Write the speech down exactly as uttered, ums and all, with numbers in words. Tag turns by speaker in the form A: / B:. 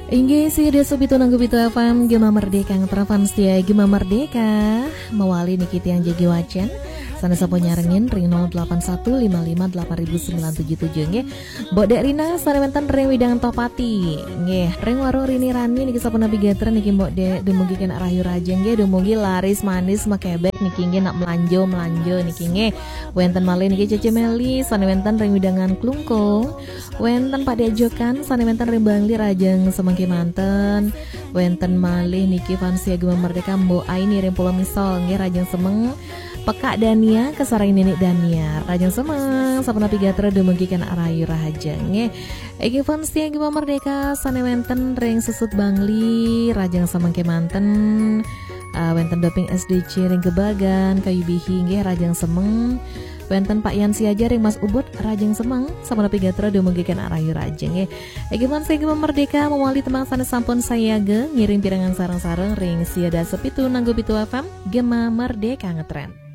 A: Inggih sih desa bitu nanggu bitu F M Gema Merdeka ngetrafan setia Gema Merdeka mawali nikit yang jadi wacan sana sapo nyarengin ring nol delapan satu lima lima delapan sembilan tujuh tujuh nggih. Mbok Dek Rina sarementan ring widang topati nggih. Ring warung Rini Rani niki sapa navigator niki Mbok Dek dumugi kena rayu raja nggih dumugi laris manis makebek niki nggih nak melanjo melanjo niki nggih. Wenten malih niki Cece Meli sarementan ring widangan klungkung. Wenten Pak Diajokan sarementan ring Bangli rajeng semangki manten. Wenten malih niki Fansia Gema Merdeka Mbok Aini ring Pulau Misol nggih rajeng semeng. Pekak Dania kesarang nenek Dania rajang semang sapa navigator dumugi kana arayu rahaja nge iki fans yang Gema Merdeka sane wenten ring Susut Bangli rajang semang kemanten uh, wenten doping S D C ring Gebagan kayu bihi nge rajang semeng wenten Pak Yan Siaja ring Mas Ubud rajang semang sapa navigator dumugi kana arayu rahaja nge iki fans yang Gema Merdeka mewali temang sane sampun sayaga ngiring pirangan sarang-sarang ring siada sepitu nanggo pitu F M Gema Merdeka ngetren.